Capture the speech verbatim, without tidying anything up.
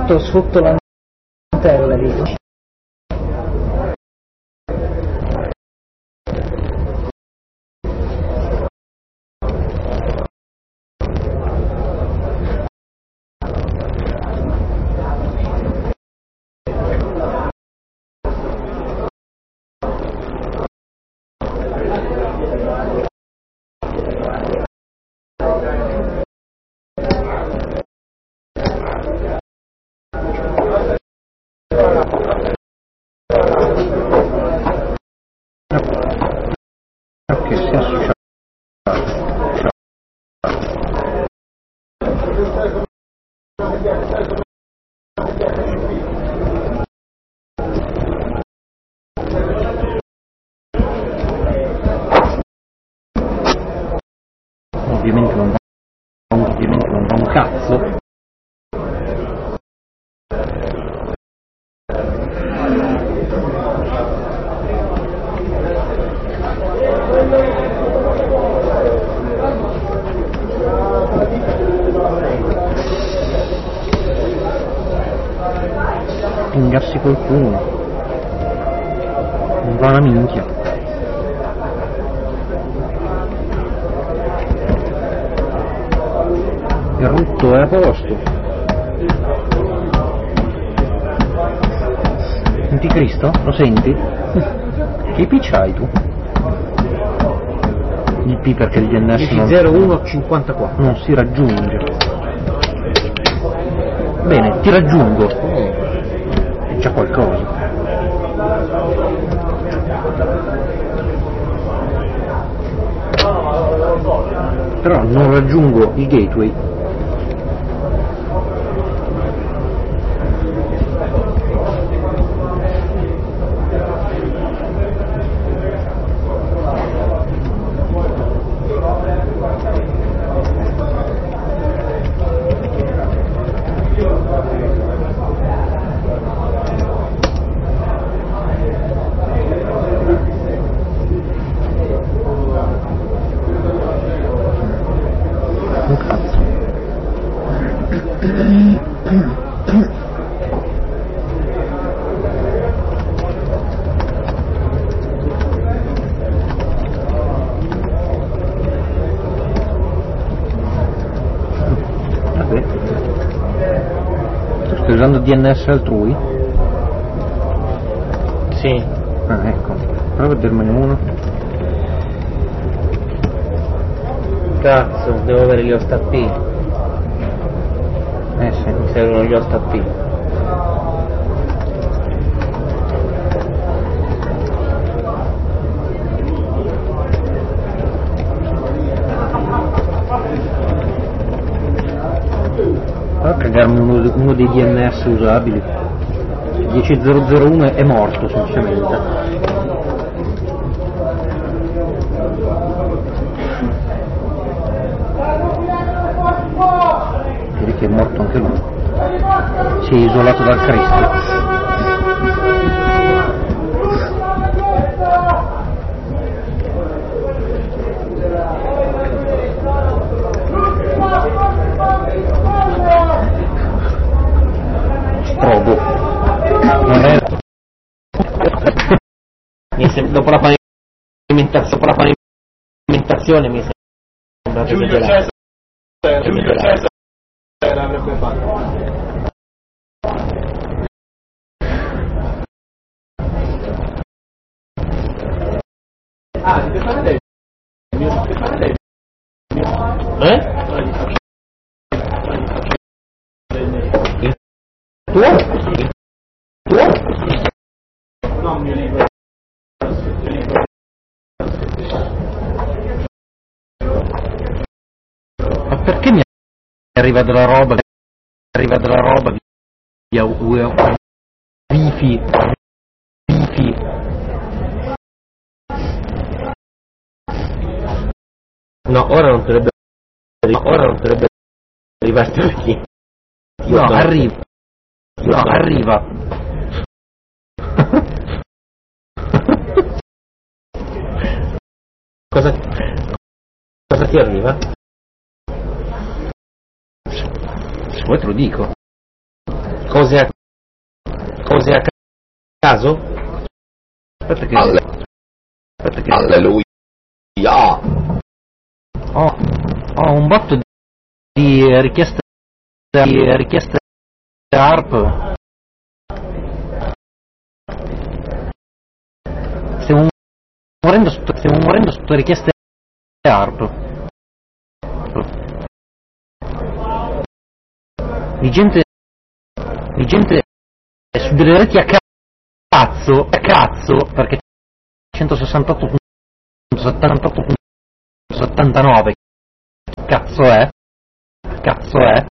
sotto, sotto la lantella lì. Che si è associato. Ovviamente non va, ovviamente non va un cazzo. Ingassi qualcuno, non va una minchia. Il rutto è a posto. Senti Cristo? Lo senti? Che P c'hai tu? Il P perché il D N S non... zero uno cinquantaquattro. non si raggiunge. Bene, ti raggiungo. E c'è qualcosa. Però non raggiungo il gateway. Stai usando D N S altrui? Sì. Ah, ecco. Prova a dirmene uno. Cazzo, devo avere gli host A P. Eh sì. Mi servono gli host A P. Prova a cagarmi uno, uno dei D N S usabili. diecimila uno è morto semplicemente. Direi che è morto anche lui. Si è isolato dal Cristo. Strobo. Non è... Mi sem- dopo la pavimentazione, dopo la pavimentazione mi sembra che Giulio Cesare, Giulio Cesare l'avrebbe fatto. Ah, deve fare lei. Deve fare lei. Eh? Il tuo? Il tuo? No, mio libro. Ma perché mi arriva della roba, mi arriva della roba via wifi, wifi. No, ora non dovrebbe ora non dovrebbe arrivarti perché No, arriva. No, arriva. Cosa cosa ti arriva? Se vuoi te lo dico. cose a, cose a caso? Aspetta che... Alle... Aspetta che... Alleluia! Ho, ho un botto di richieste, di richieste A R P. Stiamo morendo sotto, stiamo morendo sotto richieste A R P. Di gente, di gente su delle reti a cazzo, a cazzo, perché centosessantotto punto settantotto punto settantanove cazzo è, cazzo è,